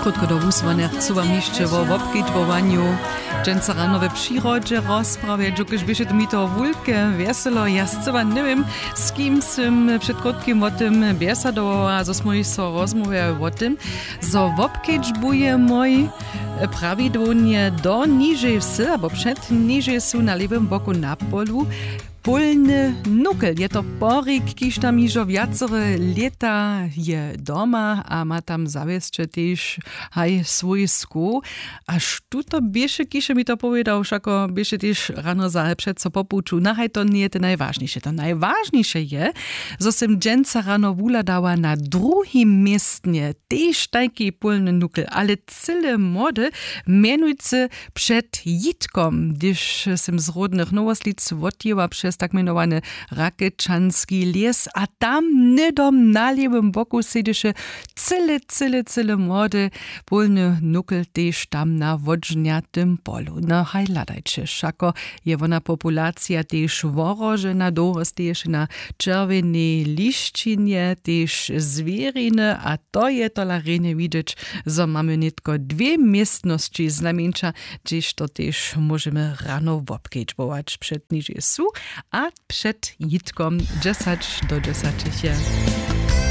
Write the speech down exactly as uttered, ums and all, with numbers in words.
krótko do wusłania chcę wam jeszcze o obkedźbowaniu. Dżęca rano we przyrodzie rozprawie, dżukiż byście to mi to wulke, weselo. Ja chcę nie wiem, z kim sam przed krótkim o tym biesadował, a zo smo so rozmawiali o tym, zo obkedźbuje mój prawidłownie do niżej wsy, albo przed niżej wsy na lewym boku na polu. Polny nukel, je to porik, kiż tam iżo wiacore leta je doma, a ma tam zawieszcze też haj swój skół. Aż tuto bieše, kiż mi to powiedział, všako bieše też rano za przed co popuczu. No haj to nie je to najważniejsze. To najważniejsze je, zo sem dżęca rano wuladała na drugim miestnie też taki polny nukel, ale cyle mody mianujcy przed jitkom, gdyż sem z rodnych nowoslic odjęła przez tak mianowany Rakečanski les, a tam nedom na lewym boku siedysze cyle, cyle, cyle młody polny nukel też tam na wodżniatym polu. No haj ladajcie, szako je wona populacja też worożena, dorost na czerwenej liszčinie, też zwieriny, a to je to larenie widzieć, że mamy nitko dwie miestności znamieńcza, gdzieś to też możemy rano obkedźbować przed niż su, a przed jitkom dziesięć do dziesięciu.